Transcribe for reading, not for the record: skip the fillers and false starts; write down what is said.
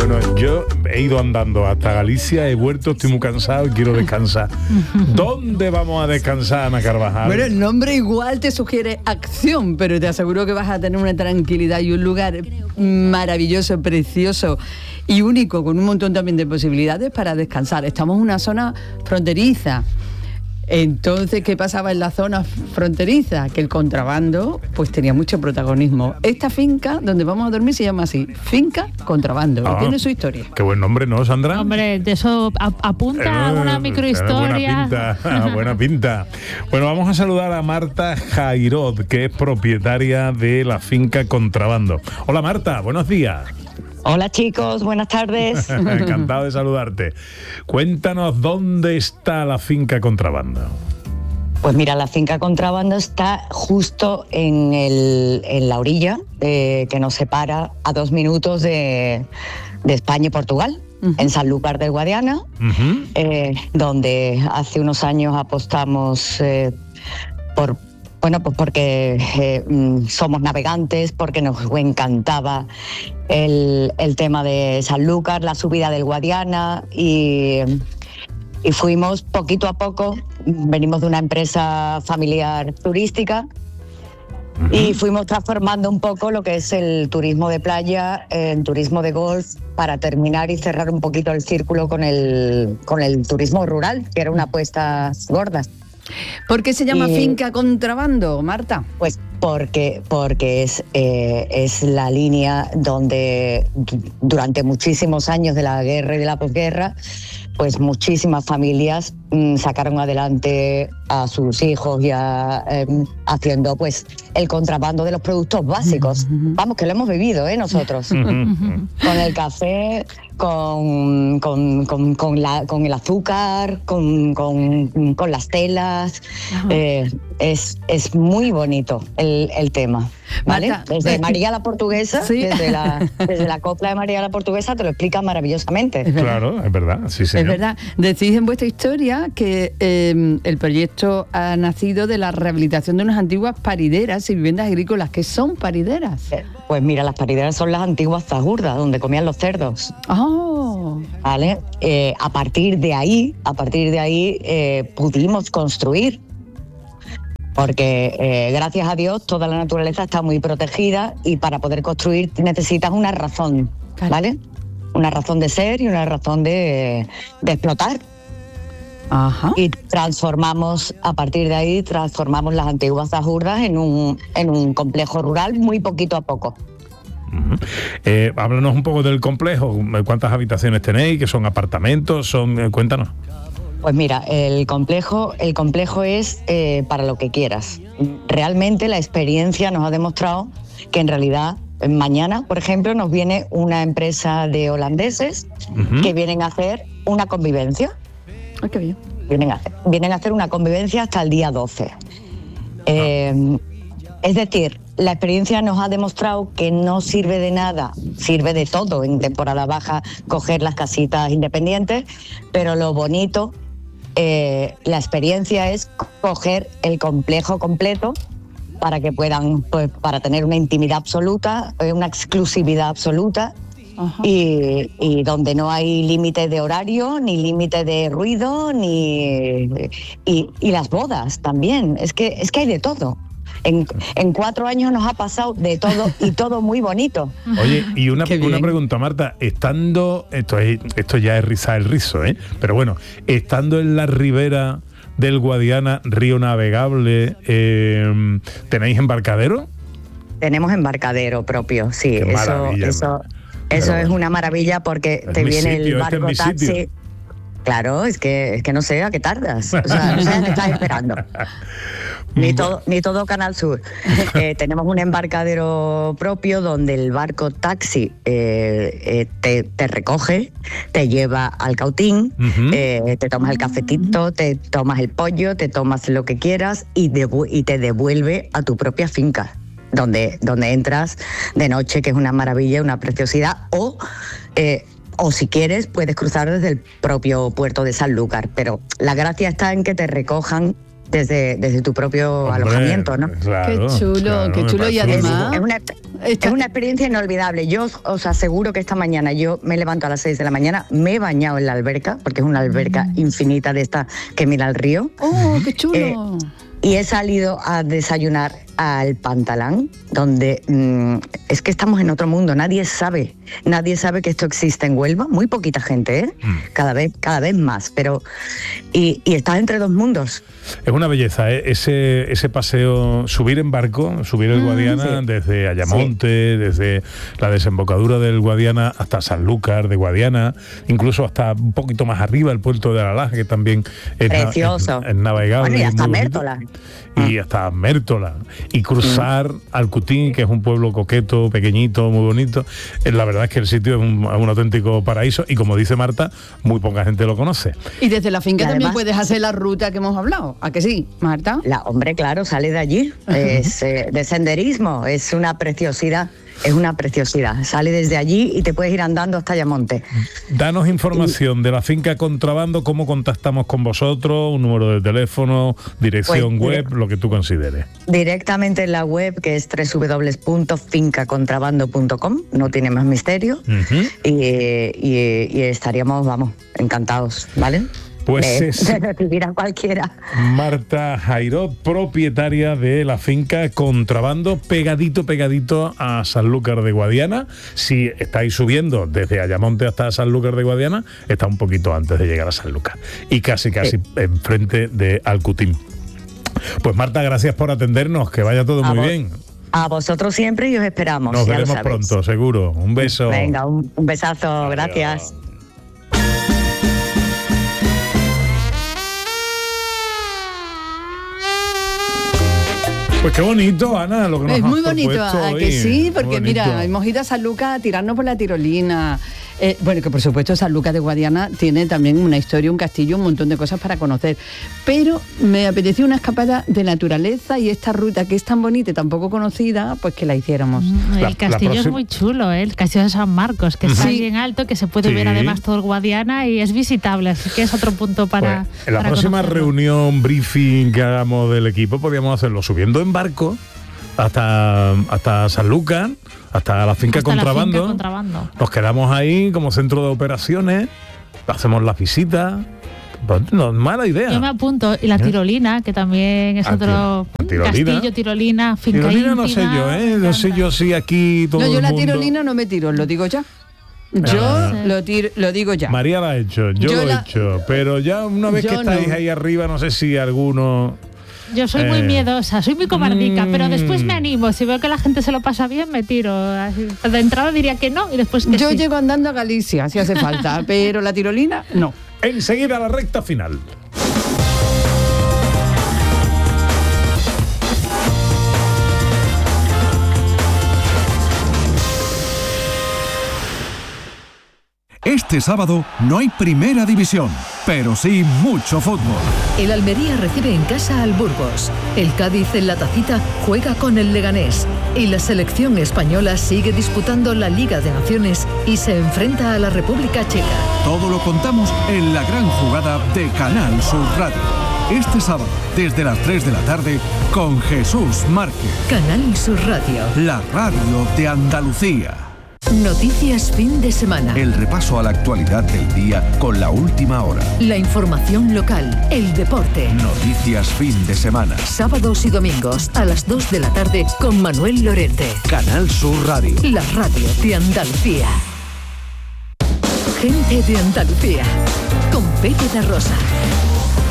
Bueno, yo he ido andando hasta Galicia, he vuelto, estoy muy cansado y quiero descansar. ¿Dónde vamos a descansar, Ana Carvajal? Bueno, el nombre igual te sugiere acción, pero te aseguro que vas a tener una tranquilidad y un lugar maravilloso, precioso y único, con un montón también de posibilidades para descansar. Estamos en una zona fronteriza. Entonces, ¿qué pasaba en la zona fronteriza? Que el contrabando pues tenía mucho protagonismo. Esta finca donde vamos a dormir se llama así, Finca Contrabando. Y tiene su historia. Qué buen nombre, ¿no, Sandra? Hombre, de eso apunta a una microhistoria. Buena pinta. Bueno, vamos a saludar a Marta Jairot, que es propietaria de la Finca Contrabando. Hola, Marta, buenos días. Hola chicos, buenas tardes. Encantado de saludarte. Cuéntanos dónde está la Finca Contrabando. Pues mira, la Finca Contrabando está justo en la orilla que nos separa a 2 minutos de España y Portugal, en Sanlúcar del Guadiana, donde hace unos años apostamos por... Bueno, pues porque somos navegantes, porque nos encantaba el tema de Sanlúcar, la subida del Guadiana y fuimos poquito a poco, venimos de una empresa familiar turística y fuimos transformando un poco lo que es el turismo de playa en turismo de golf para terminar y cerrar un poquito el círculo con el turismo rural, que era una apuesta gorda. ¿Por qué se llama Finca Contrabando, Marta? Pues porque es la línea donde durante muchísimos años de la guerra y de la posguerra, pues muchísimas familias sacaron adelante a sus hijos ya haciendo pues el contrabando de los productos básicos. Vamos, que lo hemos vivido, nosotros. Con el café, con el azúcar, con las telas. Es muy bonito el tema. ¿Vale? Marta, desde María la Portuguesa, sí. desde la copla de María la Portuguesa te lo explica maravillosamente. Claro, es verdad, sí, señor. Es verdad. Decís en vuestra historia que el proyecto ha nacido de la rehabilitación de unas antiguas parideras y viviendas agrícolas. ¿Qué son parideras? Pues mira, las parideras son las antiguas zagurdas, donde comían los cerdos. Oh. ¿Vale? A partir de ahí pudimos construir. Porque gracias a Dios toda la naturaleza está muy protegida y para poder construir necesitas una razón, ¿vale? Una razón de ser y una razón de explotar. Ajá. Y a partir de ahí transformamos las antiguas zagurdas en un complejo rural muy poquito a poco. Háblanos un poco del complejo. ¿Cuántas habitaciones tenéis? ¿Qué son apartamentos? Cuéntanos. Pues mira, el complejo es para lo que quieras. Realmente la experiencia nos ha demostrado que en realidad mañana, por ejemplo, nos viene una empresa de holandeses que vienen a hacer una convivencia. Ay, qué bien. Vienen a hacer una convivencia hasta el día 12. Es decir, la experiencia nos ha demostrado que no sirve de nada, sirve de todo en temporada baja coger las casitas independientes, pero lo bonito, la experiencia es coger el complejo completo para que puedan, pues, para tener una intimidad absoluta, una exclusividad absoluta. Y donde no hay límite de horario, ni límite de ruido, y las bodas también. Es que hay de todo. En 4 años nos ha pasado de todo y todo muy bonito. Oye, y una pregunta, Marta, estando, esto ya es rizar el rizo, pero bueno, estando en la ribera del Guadiana, río navegable, ¿tenéis embarcadero? Tenemos embarcadero propio, sí. Eso es una maravilla porque te viene el barco taxi. Claro, es que no sé a qué tardas. O sea, no sé a qué estás esperando. Ni todo Canal Sur. Tenemos un embarcadero propio donde el barco taxi te recoge, te lleva al Cautín, te tomas el cafetito, te tomas el pollo, te tomas lo que quieras y te devuelve a tu propia finca, donde entras de noche, que es una maravilla, una preciosidad, o si quieres puedes cruzar desde el propio puerto de Sanlúcar, pero la gracia está en que te recojan desde tu propio alojamiento, ¿no? Claro, qué chulo. Y además es una experiencia inolvidable. Yo os aseguro que esta mañana yo me levanto a las 6 de la mañana, me he bañado en la alberca, porque es una alberca infinita de esta que mira al río. ¡Oh, qué chulo! Y he salido a desayunar al Pantalán, donde es que estamos en otro mundo. Nadie sabe que esto existe en Huelva. Muy poquita gente, ¿eh? Cada vez más. Pero y estás entre dos mundos. Es una belleza, ¿eh? Ese paseo, subir en barco, subir el Guadiana desde Ayamonte, desde la desembocadura del Guadiana hasta Sanlúcar de Guadiana, incluso hasta un poquito más arriba el puerto de Alalaje, que también es precioso, es navegable. Bueno, y hasta Mértola. Y hasta Mértola. Y cruzar Alcutín, que es un pueblo coqueto, pequeñito, muy bonito. La verdad es que el sitio es un auténtico paraíso y, como dice Marta, muy poca gente lo conoce. Y desde la finca también puedes hacer la ruta que hemos hablado. ¿A que sí, Marta? Hombre, claro, sale de allí. Es de senderismo, es una preciosidad. Es una preciosidad. Sale desde allí y te puedes ir andando hasta Ayamonte. Danos información de la finca Contrabando, cómo contactamos con vosotros, un número de teléfono, dirección web, lo que tú consideres. Directamente en la web, que es www.fincacontrabando.com, no tiene más misterio, y estaríamos, encantados, ¿vale? Pues de recibir a cualquiera. Marta Jairot, propietaria de la finca Contrabando, pegadito a Sanlúcar de Guadiana. Si estáis subiendo desde Ayamonte hasta Sanlúcar de Guadiana, está un poquito antes de llegar a Sanlúcar y casi enfrente de Alcutín. Pues Marta, gracias por atendernos, que vaya todo muy bien. A vosotros siempre y os esperamos. Nos veremos pronto, seguro. Un beso. Venga, un besazo. Gracias. Pues qué bonito, Ana, lo que nos es muy bonito, ¿a que sí? Porque mira, hemos ido a Sanlúcar a tirarnos por la tirolina. Bueno, que por supuesto Sanlúcar de Guadiana tiene también una historia, un castillo, un montón de cosas para conocer. Pero me apeteció una escapada de naturaleza y esta ruta que es tan bonita y tan poco conocida, pues que la hiciéramos. El castillo es muy chulo, el castillo de San Marcos, que está bien alto, que se puede ver además todo el Guadiana y es visitable, así que es otro punto para en la próxima reunión, briefing que hagamos del equipo, podríamos hacerlo subiendo en barco hasta Sanlúcar, hasta la finca Contrabando. Nos quedamos ahí como centro de operaciones, hacemos las visitas. No, mala idea. Yo me apunto. Y la tirolina, que también es otro castillo, tirolina, finca tirolina íntima. No sé yo, no sé yo si aquí todo el mundo... yo la tirolina no me tiro, lo digo ya. Lo digo ya. María la ha hecho, yo lo he hecho, pero ya una vez que estáis ahí arriba, no sé si alguno... Yo soy muy miedosa, soy muy cobardica, pero después me animo. Si veo que la gente se lo pasa bien, me tiro. De entrada diría que no y después que yo llego andando a Galicia, si hace falta, pero la tirolina, no. Enseguida la recta final. Este sábado no hay primera división, pero sí mucho fútbol. El Almería recibe en casa al Burgos. El Cádiz en la Tacita juega con el Leganés. Y la selección española sigue disputando la Liga de Naciones y se enfrenta a la República Checa. Todo lo contamos en la gran jugada de Canal Sur Radio. Este sábado, desde las 3 de la tarde, con Jesús Márquez. Canal Sur Radio. La radio de Andalucía. Noticias fin de semana. El repaso a la actualidad del día con la última hora. La información local, el deporte. Noticias fin de semana. Sábados y domingos a las 2 de la tarde con Manuel Lorente. Canal Sur Radio. La radio de Andalucía. Gente de Andalucía. Con Pepe da Rosa.